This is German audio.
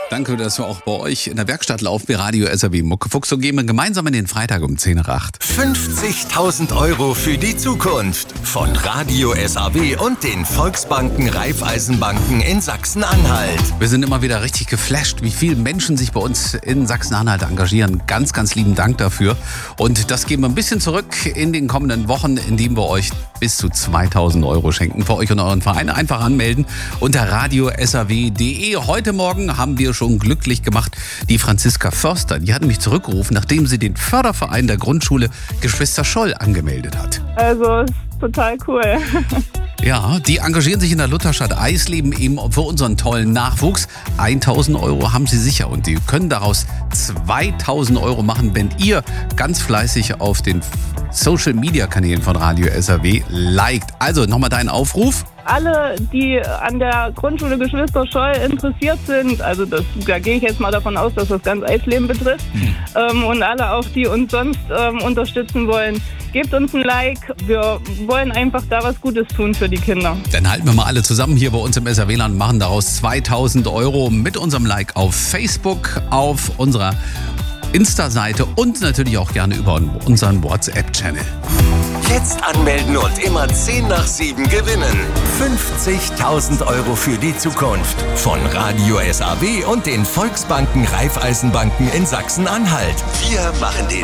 Danke, dass wir auch bei euch in der Werkstatt laufen, wie Radio SAW Muckefuchs. Und gehen wir gemeinsam in den Freitag um 10 nach 8. 50.000 Euro für die Zukunft von Radio SAW und den Volksbanken Raiffeisenbanken in Sachsen-Anhalt. Wir sind immer wieder richtig geflasht, wie viele Menschen sich bei uns in Sachsen-Anhalt engagieren. Ganz, ganz lieben Dank dafür. Und das geben wir ein bisschen zurück in den kommenden Wochen, indem wir euch bis zu 2.000 Euro schenken für euch und euren Verein. Einfach anmelden unter radiosaw.de. Heute Morgen haben wir schon glücklich gemacht die Franziska Förster. Die hat mich zurückgerufen, nachdem sie den Förderverein der Grundschule Geschwister Scholl angemeldet hat. Also, ist total cool. Ja, die engagieren sich in der Lutherstadt Eisleben eben für unseren tollen Nachwuchs. 1.000 Euro haben sie sicher und die können daraus 2.000 Euro machen, wenn ihr ganz fleißig auf den Social-Media-Kanälen von Radio SAW liked. Also nochmal deinen Aufruf. Alle, die an der Grundschule Geschwister Scholl interessiert sind, also da gehe ich jetzt mal davon aus, dass das ganz Eisleben betrifft, und alle auch, die uns sonst unterstützen wollen, gebt uns ein Like. Wir wollen einfach da was Gutes tun für die Kinder. Dann halten wir mal alle zusammen hier bei uns im SAW-Land und machen daraus 2.000 Euro mit unserem Like auf Facebook, auf unserer Insta-Seite und natürlich auch gerne über unseren WhatsApp-Channel. Jetzt anmelden und immer 10 nach 7 gewinnen. 50.000 Euro für die Zukunft von Radio SAW und den Volksbanken Raiffeisenbanken in Sachsen-Anhalt. Wir machen den